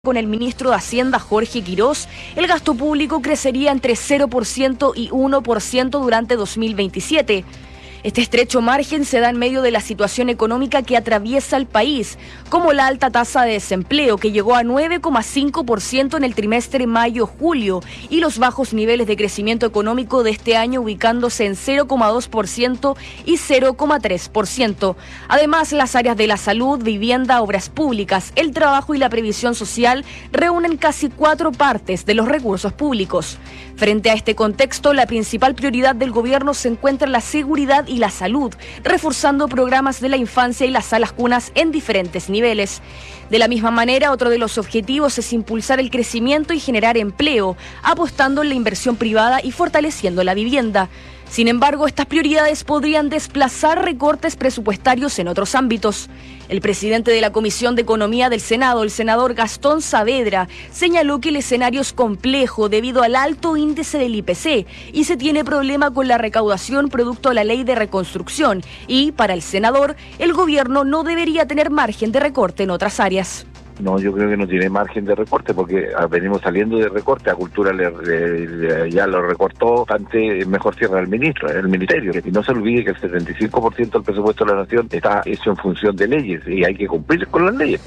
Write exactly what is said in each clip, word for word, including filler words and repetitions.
Con el ministro de Hacienda, Jorge Quirós, el gasto público crecería entre cero por ciento y uno por ciento durante dos mil veintisiete. Este estrecho margen se da en medio de la situación económica que atraviesa el país, como la alta tasa de desempleo, que llegó a nueve coma cinco por ciento en el trimestre mayo-julio, y los bajos niveles de crecimiento económico de este año ubicándose en cero coma dos por ciento y cero coma tres por ciento. Además, las áreas de la salud, vivienda, obras públicas, el trabajo y la previsión social reúnen casi cuatro partes de los recursos públicos. Frente a este contexto, la principal prioridad del gobierno se encuentra en la seguridad y la salud, reforzando programas de la infancia y las salas cunas en diferentes niveles. De la misma manera, otro de los objetivos es impulsar el crecimiento y generar empleo, apostando en la inversión privada y fortaleciendo la vivienda. Sin embargo, estas prioridades podrían desplazar recortes presupuestarios en otros ámbitos. El presidente de la Comisión de Economía del Senado, el senador Gastón Saavedra, señaló que el escenario es complejo debido al alto índice del I P C y se tiene problema con la recaudación producto de la ley de reconstrucción. Y, para el senador, el gobierno no debería tener margen de recorte en otras áreas. No, yo creo que no tiene margen de recorte porque venimos saliendo de recorte. A Cultura le, le, le, ya lo recortó bastante, mejor cierra el ministro, el ministerio. Y no se olvide que el setenta y cinco por ciento del presupuesto de la nación está hecho en función de leyes y hay que cumplir con las leyes.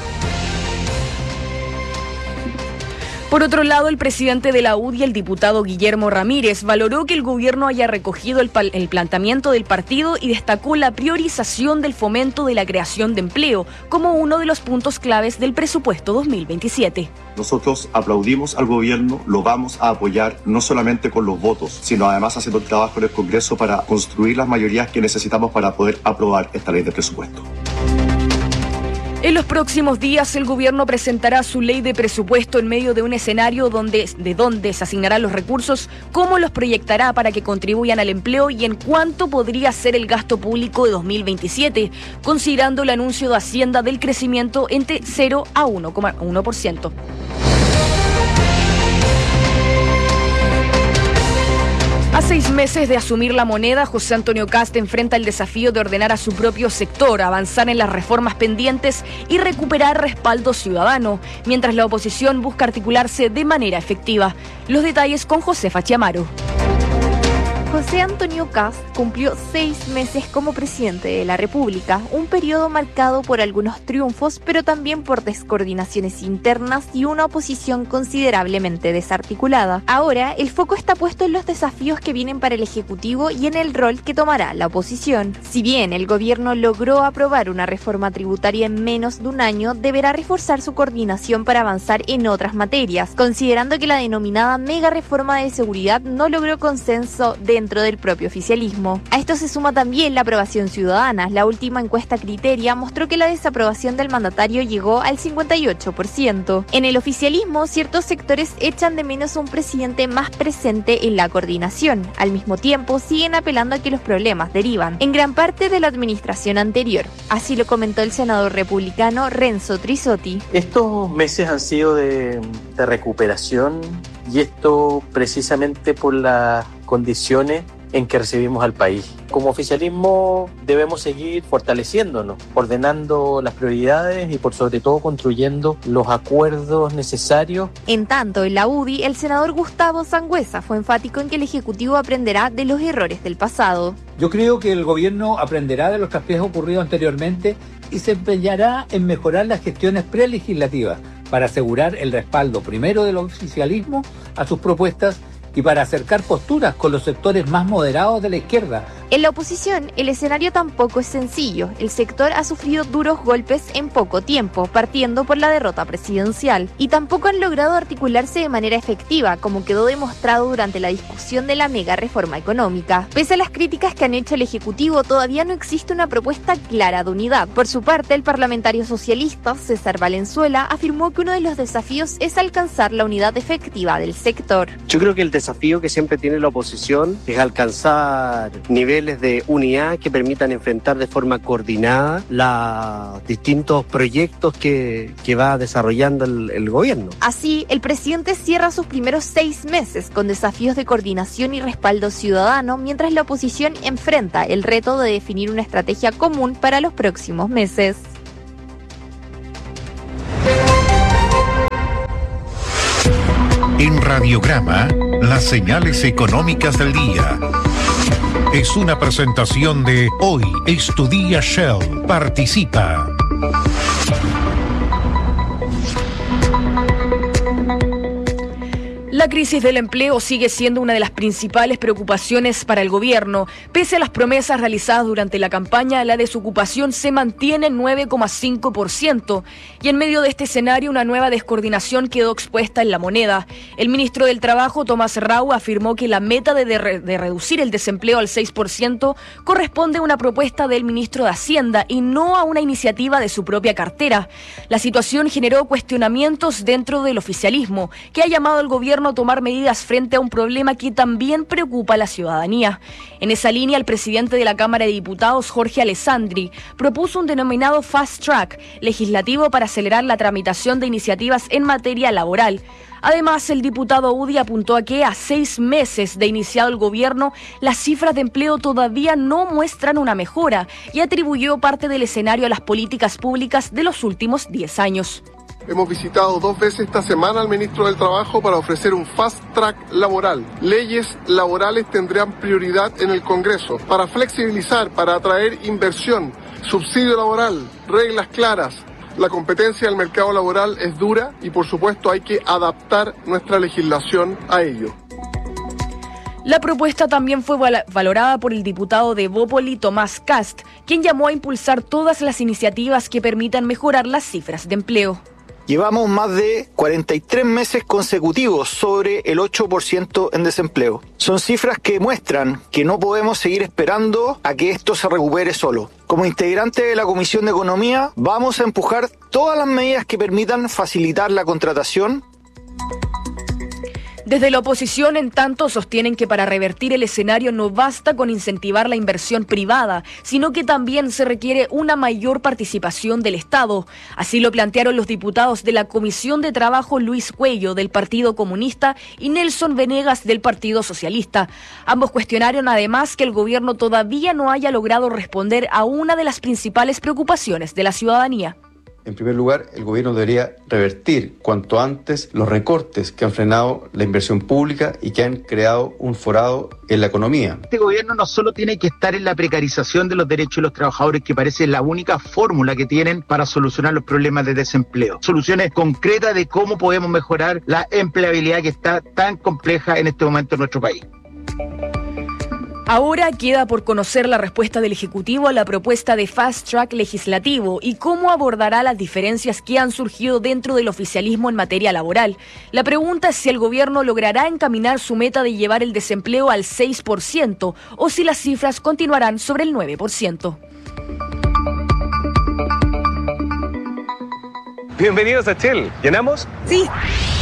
Por otro lado, el presidente de la U D I, el diputado Guillermo Ramírez, valoró que el gobierno haya recogido el, el planteamiento del partido y destacó la priorización del fomento de la creación de empleo como uno de los puntos claves del presupuesto dos mil veintisiete. Nosotros aplaudimos al gobierno, lo vamos a apoyar no solamente con los votos, sino además haciendo el trabajo en el Congreso para construir las mayorías que necesitamos para poder aprobar esta ley de presupuesto. En los próximos días, el gobierno presentará su ley de presupuesto en medio de un escenario donde, de dónde se asignarán los recursos, cómo los proyectará para que contribuyan al empleo y en cuánto podría ser el gasto público de dos mil veintisiete, considerando el anuncio de Hacienda del crecimiento entre cero a uno coma uno por ciento. A seis meses de asumir la moneda, José Antonio Kast enfrenta el desafío de ordenar a su propio sector, avanzar en las reformas pendientes y recuperar respaldo ciudadano, mientras la oposición busca articularse de manera efectiva. Los detalles con Josefa Chiamaro. José Antonio Kast cumplió seis meses como presidente de la República, un periodo marcado por algunos triunfos, pero también por descoordinaciones internas y una oposición considerablemente desarticulada. Ahora, el foco está puesto en los desafíos que vienen para el Ejecutivo y en el rol que tomará la oposición. Si bien el gobierno logró aprobar una reforma tributaria en menos de un año, deberá reforzar su coordinación para avanzar en otras materias, considerando que la denominada mega reforma de seguridad no logró consenso de dentro del propio oficialismo. A esto se suma también la aprobación ciudadana. La última encuesta Criteria mostró que la desaprobación del mandatario llegó al cincuenta y ocho por ciento. En el oficialismo, ciertos sectores echan de menos a un presidente más presente en la coordinación. Al mismo tiempo, siguen apelando a que los problemas derivan en gran parte de la administración anterior. Así lo comentó el senador republicano Renzo Trisotti. Estos meses han sido de, de recuperación y esto precisamente por las condiciones en que recibimos al país. Como oficialismo debemos seguir fortaleciéndonos, ordenando las prioridades y por sobre todo construyendo los acuerdos necesarios. En tanto, en la U D I, el senador Gustavo Sangüesa fue enfático en que el Ejecutivo aprenderá de los errores del pasado. Yo creo que el gobierno aprenderá de los traspiés ocurridos anteriormente y se empeñará en mejorar las gestiones prelegislativas para asegurar el respaldo primero del oficialismo a sus propuestas y para acercar posturas con los sectores más moderados de la izquierda. En la oposición, el escenario tampoco es sencillo. El sector ha sufrido duros golpes en poco tiempo, partiendo por la derrota presidencial, y tampoco han logrado articularse de manera efectiva, como quedó demostrado durante la discusión de la mega reforma económica. Pese a las críticas que han hecho el Ejecutivo, todavía no existe una propuesta clara de unidad. Por su parte, el parlamentario socialista César Valenzuela afirmó que uno de los desafíos es alcanzar la unidad efectiva del sector. Yo creo que el desafío que siempre tiene la oposición es alcanzar niveles de unidad que permitan enfrentar de forma coordinada los distintos proyectos que, que va desarrollando el, el gobierno. Así, el presidente cierra sus primeros seis meses con desafíos de coordinación y respaldo ciudadano, mientras la oposición enfrenta el reto de definir una estrategia común para los próximos meses. En Radiograma, las señales económicas del día. Es una presentación de Hoy es tu día Shell. Participa. La crisis del empleo sigue siendo una de las principales preocupaciones para el gobierno. Pese a las promesas realizadas durante la campaña, la desocupación se mantiene en nueve coma cinco por ciento. Y en medio de este escenario, una nueva descoordinación quedó expuesta en La Moneda. El ministro del Trabajo, Tomás Rau, afirmó que la meta de, de, de reducir el desempleo al seis por ciento corresponde a una propuesta del ministro de Hacienda y no a una iniciativa de su propia cartera. La situación generó cuestionamientos dentro del oficialismo, que ha llamado al gobierno tomar medidas frente a un problema que también preocupa a la ciudadanía. En esa línea, el presidente de la Cámara de Diputados, Jorge Alessandri, propuso un denominado fast track legislativo para acelerar la tramitación de iniciativas en materia laboral. Además, el diputado U D I apuntó a que a seis meses de iniciado el gobierno, las cifras de empleo todavía no muestran una mejora y atribuyó parte del escenario a las políticas públicas de los últimos diez años. Hemos visitado dos veces esta semana al ministro del Trabajo para ofrecer un fast track laboral. Leyes laborales tendrán prioridad en el Congreso para flexibilizar, para atraer inversión, subsidio laboral, reglas claras. La competencia del mercado laboral es dura y, por supuesto, hay que adaptar nuestra legislación a ello. La propuesta también fue valorada por el diputado de Bópoli, Tomás Kast, quien llamó a impulsar todas las iniciativas que permitan mejorar las cifras de empleo. Llevamos más de cuarenta y tres meses consecutivos sobre el ocho por ciento en desempleo. Son cifras que muestran que no podemos seguir esperando a que esto se recupere solo. Como integrante de la Comisión de Economía, vamos a empujar todas las medidas que permitan facilitar la contratación. Desde la oposición, en tanto, sostienen que para revertir el escenario no basta con incentivar la inversión privada, sino que también se requiere una mayor participación del Estado. Así lo plantearon los diputados de la Comisión de Trabajo Luis Cuello, del Partido Comunista, y Nelson Venegas, del Partido Socialista. Ambos cuestionaron además que el gobierno todavía no haya logrado responder a una de las principales preocupaciones de la ciudadanía. En primer lugar, el gobierno debería revertir cuanto antes los recortes que han frenado la inversión pública y que han creado un forado en la economía. Este gobierno no solo tiene que estar en la precarización de los derechos de los trabajadores, que parece la única fórmula que tienen para solucionar los problemas de desempleo. Soluciones concretas de cómo podemos mejorar la empleabilidad que está tan compleja en este momento en nuestro país. Ahora queda por conocer la respuesta del Ejecutivo a la propuesta de fast track legislativo y cómo abordará las diferencias que han surgido dentro del oficialismo en materia laboral. La pregunta es si el gobierno logrará encaminar su meta de llevar el desempleo al seis por ciento o si las cifras continuarán sobre el nueve por ciento. Bienvenidos a Shell. ¿Llenamos? Sí.